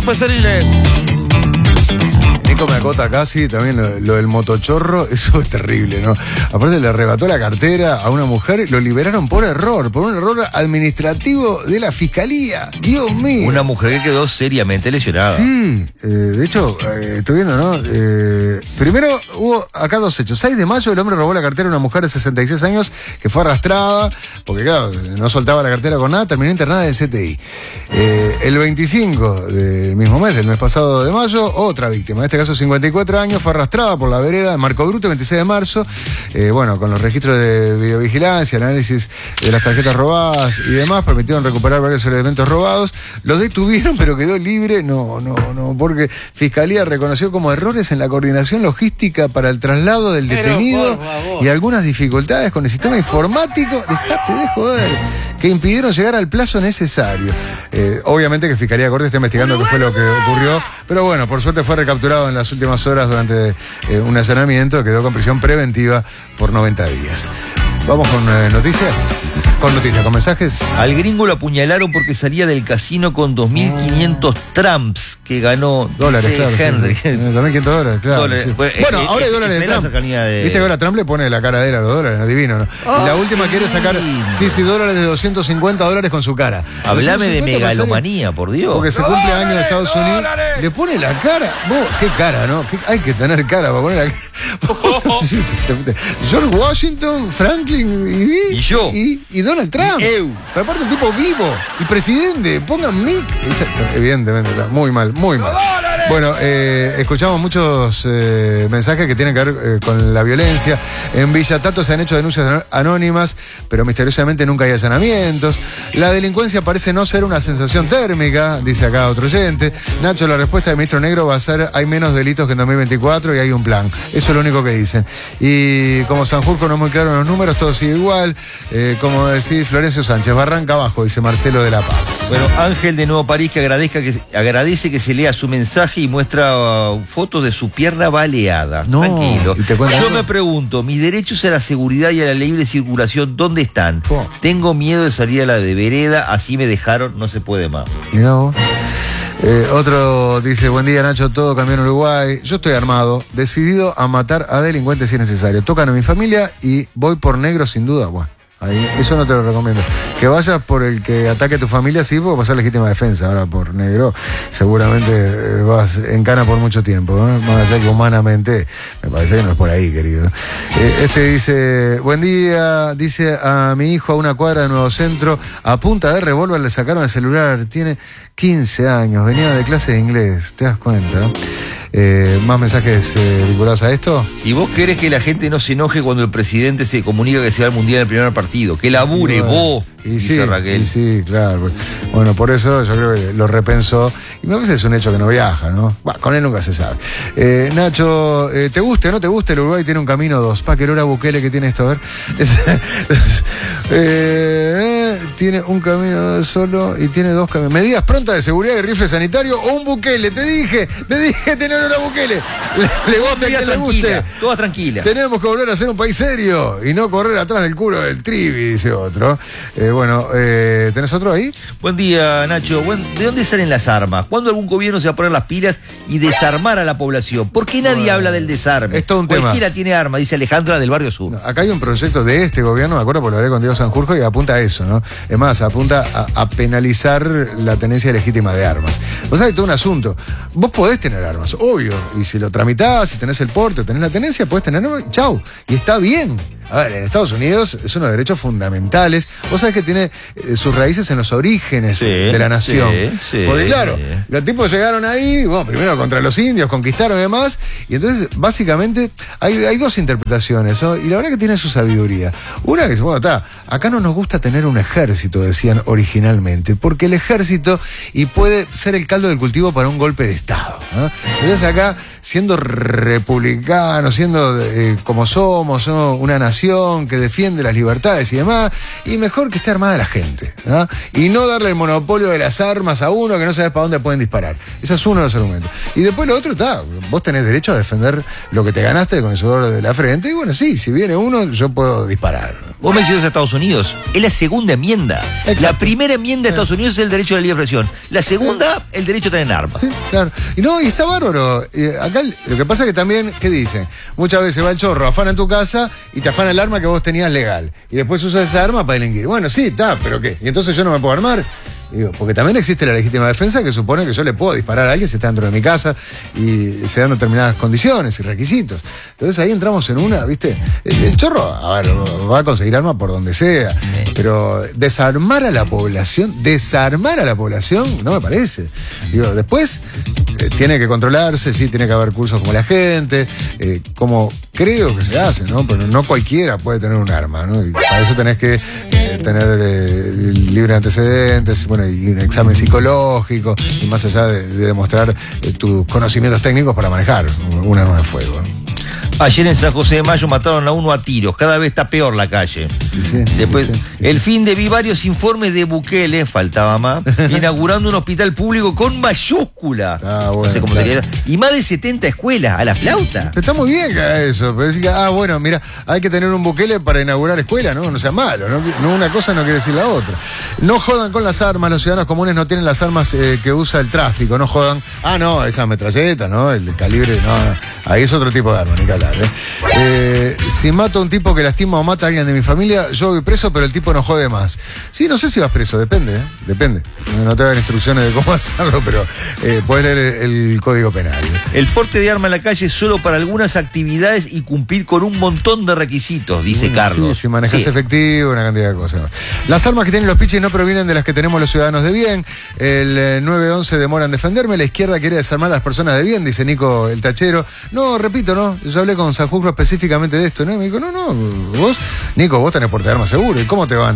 Los Peseriles. Nico me acota casi también lo del motochorro, eso es terrible, ¿no? Aparte le arrebató la cartera a una mujer y lo liberaron por un error administrativo de la fiscalía. Dios mío. Una mujer que quedó seriamente lesionada. Sí, de hecho, estoy viendo, ¿no? Primero hubo acá dos hechos. 6 de mayo el hombre robó la cartera a una mujer de 66 años que fue arrastrada, porque claro, no soltaba la cartera con nada, terminó internada en el CTI. El 25 del mismo mes, del mes pasado de mayo, otra víctima, en este caso 54 años, fue arrastrada por la vereda de Marco Bruto, 26 de marzo, bueno, con los registros de videovigilancia, el análisis de las tarjetas robadas y demás, permitieron recuperar varios elementos robados. Los detuvieron, pero quedó libre, porque Fiscalía reconoció como errores en la coordinación logística para el traslado del detenido y algunas dificultades con el sistema informático, dejate de joder, que impidieron llegar al plazo necesario. Obviamente que Fiscalía Corte está investigando qué fue lo que ocurrió, pero bueno, por suerte fue recapturado en las últimas horas durante un allanamiento, quedó con prisión preventiva por 90 días. Vamos con noticias, con mensajes. Al gringo lo apuñalaron porque salía del casino con 2.500 Trumps que ganó dólares, claro, Henry. Sí. 2.500 claro. Dólares. Sí. Bueno, ahora hay dólares de Trump. Viste que ahora Trump le pone la cara de él a los dólares, adivino, ¿no? Y la última quiere sacar, dólares de $250 con su cara. Hablame de megalomanía, por Dios. Porque se cumple año de Estados Unidos. Le pone la cara. Vos, qué cara, ¿no? Hay que tener cara para poner la cara. George Washington, Franklin y yo. Y Donald Trump. Pero aparte un tipo vivo y presidente. Pongan Mick. Evidentemente, muy mal, muy mal. Bueno, escuchamos muchos mensajes que tienen que ver con la violencia. En Villa Tato se han hecho denuncias anónimas, pero misteriosamente nunca hay allanamientos. La delincuencia parece no ser una sensación térmica, dice acá otro oyente. Nacho, la respuesta del ministro Negro va a ser: hay menos delitos que en 2024 y hay un plan. Eso es lo único que dicen. Y como Sanjurjo no es muy claro en los números, todo sigue igual. Como decir Florencio Sánchez, barranca abajo, dice Marcelo de La Paz. Bueno, Ángel de Nuevo París que agradece que se lea su mensaje y muestra fotos de su pierna baleada. No, tranquilo. Yo me pregunto, mis derechos a la seguridad y a la libre circulación, ¿dónde están? Oh. Tengo miedo de salir a la de vereda, así me dejaron, no se puede más. Mirá vos. Otro dice: buen día Nacho, todo cambió en Uruguay. Yo estoy armado, decidido a matar a delincuentes si es necesario. Tocan a mi familia y voy por negro sin duda. Bueno, ahí, eso no te lo recomiendo. Que vayas por el que ataque a tu familia, sí, porque pasar legítima defensa. Ahora por negro, seguramente vas en cana por mucho tiempo, ¿no? Más allá que humanamente, me parece que no es por ahí, querido. Este dice: buen día, dice a mi hijo a una cuadra de Nuevo Centro, a punta de revólver le sacaron el celular, tiene 15 años, venía de clase de inglés, ¿te das cuenta? ¿No? Más mensajes vinculados a esto. ¿Y vos querés que la gente no se enoje cuando el presidente se comunica que se va al Mundial en el primer partido? Que labure, vos, dice Raquel. Y sí, claro. Bueno, por eso yo creo que lo repensó. Y me parece que es un hecho que no viaja, ¿no? Bah, con él nunca se sabe. Nacho, ¿te gusta o no te gusta? El Uruguay tiene un camino 2. Pa, que Lora Bukele que tiene esto, a ver. Tiene un camino solo y tiene 2 caminos. Medidas prontas de seguridad y rifle sanitario o un Bukele. Te dije tener una Bukele. Le gusta que le guste. Toda tranquila. Tenemos que volver a ser un país serio y no correr atrás del culo del Trivi, dice otro. ¿Tenés otro ahí? Buen día, Nacho. ¿De dónde salen las armas? ¿Cuándo algún gobierno se va a poner las pilas y desarmar a la población? ¿Por qué nadie habla del desarme? Es todo un tema. Cualquiera tiene armas, dice Alejandra del Barrio Sur. No, acá hay un proyecto de este gobierno, me acuerdo porque lo hablé con Diego Sanjurjo, y apunta a eso, ¿no? Es más, apunta a penalizar la tenencia legítima de armas. O sea, hay todo un asunto. Vos podés tener armas, obvio, y si lo tramitás, si tenés el porte, tenés la tenencia, podés tener armas, chau, y está bien. A ver, en Estados Unidos es uno de los derechos fundamentales. Vos sabés que tiene sus raíces en los orígenes de la nación. Porque claro, los tipos llegaron ahí, bueno, primero contra los indios, conquistaron y demás, y entonces básicamente hay 2 interpretaciones, ¿no? Y la verdad que tiene su sabiduría. Una que, bueno, acá no nos gusta tener un ejército, decían originalmente, porque el ejército puede ser el caldo del cultivo para un golpe de Estado, ¿no? Entonces acá, siendo republicanos, siendo como somos, ¿no? Una nación constitución, que defiende las libertades y demás, y mejor que esté armada la gente, ¿no? Y no darle el monopolio de las armas a uno que no sabes para dónde pueden disparar. Ese es uno de los argumentos. Y después lo otro está, vos tenés derecho a defender lo que te ganaste con el sudor de la frente, y bueno, sí, si viene uno, yo puedo disparar. Vos mencionás a Estados Unidos, es la segunda enmienda. Exacto. La primera enmienda de Estados Unidos es el derecho a la libre expresión. La segunda, el derecho a tener armas. Sí, claro. Y está bárbaro. Acá lo que pasa es que también, ¿qué dicen? Muchas veces va el chorro, afana en tu casa y te afana el arma que vos tenías legal. Y después usas esa arma para delinquir. Bueno, sí, está, pero ¿qué? ¿Y entonces yo no me puedo armar? Digo, porque también existe la legítima defensa que supone que yo le puedo disparar a alguien si está dentro de mi casa y se dan determinadas condiciones y requisitos. Entonces ahí entramos en una, ¿viste? El chorro, a ver, va a conseguir arma por donde sea, pero desarmar a la población, no me parece. Digo, después tiene que controlarse, sí, tiene que haber cursos como la gente, como creo que se hace, ¿no? Pero no cualquiera puede tener un arma, ¿no? Y para eso tenés que tener libre de antecedentes, bueno, y un examen psicológico, y más allá de demostrar tus conocimientos técnicos para manejar un arma de fuego, ¿no? Ayer en San José de Mayo mataron a uno a tiros. Cada vez está peor la calle. Sí, después, sí. el fin de vi varios informes de Bukele, faltaba más, inaugurando un hospital público con mayúscula. Bueno, no sé cómo sería. Y más de 70 escuelas a la flauta. Pero está muy bien que haga eso. Pero decir que, bueno, mira, hay que tener un Bukele para inaugurar escuela, ¿no? No sea malo, ¿no? Una cosa no quiere decir la otra. No jodan con las armas, los ciudadanos comunes no tienen las armas que usa el tráfico, no jodan. No, esa metralleta, ¿no? El calibre, no. Ahí es otro tipo de arma, ni que hablar, ¿eh? Si mato a un tipo que lastima o mata a alguien de mi familia, yo voy preso, pero el tipo no jode más. Sí, no sé si vas preso, depende, ¿eh? Depende. No te dan instrucciones de cómo hacerlo, pero puedes leer el código penal. El porte de arma en la calle es solo para algunas actividades y cumplir con un montón de requisitos, dice Carlos. Sí, si manejas efectivo, una cantidad de cosas. Las armas que tienen los piches no provienen de las que tenemos los ciudadanos de bien. El 911 demora en defenderme. La izquierda quiere desarmar a las personas de bien, dice Nico el tachero. No, repito, no. Yo hablé con Sanjurjo específicamente de esto, ¿no? Me dijo, no, vos, Nico, vos tenés porte de armas seguro. ¿Y cómo te van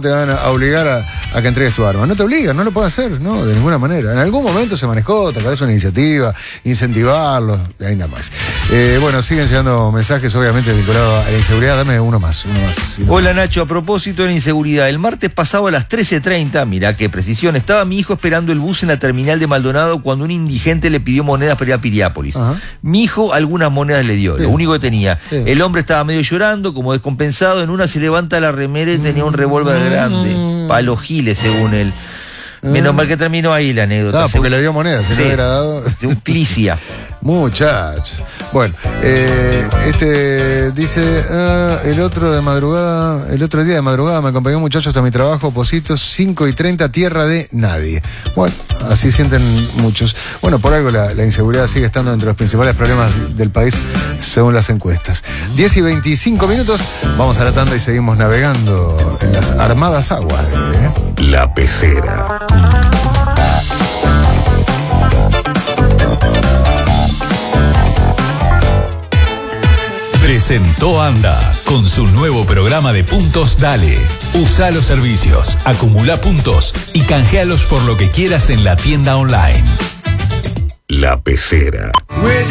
a obligar a que entregues tu arma? No te obligan, no lo puedes hacer, no, de ninguna manera. En algún momento se manejó, tal vez una iniciativa, incentivarlo, y ahí nada más. Bueno, siguen llegando mensajes, obviamente, vinculados a la inseguridad. Dame uno más. Hola, Nacho, a propósito de la inseguridad, el martes pasado a las 13:30, mirá qué precisión, estaba mi hijo esperando el bus en la terminal de Maldonado cuando un indigente le pidió monedas para ir a Piriápolis. Ajá. Mi hijo algunas monedas le dio, lo único que tenía. El hombre estaba medio llorando, como descompensado, en una se levanta la remera y tenía un revólver grande, palo giles según él. Menos mal que terminó ahí la anécdota. Porque le dio monedas, se le hubiera dado. De un clicia. Muchacho. Bueno, dice, el otro día de madrugada me acompañó un muchacho hasta mi trabajo, Positos, 5:30, tierra de nadie. Bueno, así sienten muchos. Bueno, por algo la inseguridad sigue estando entre los principales problemas del país, según las encuestas. 10:25, vamos a la tanda y seguimos navegando en las armadas aguas. La Pecera. Presentó Anda con su nuevo programa de puntos Dale. Usa los servicios, acumula puntos y canjealos por lo que quieras en la tienda online. La Pecera.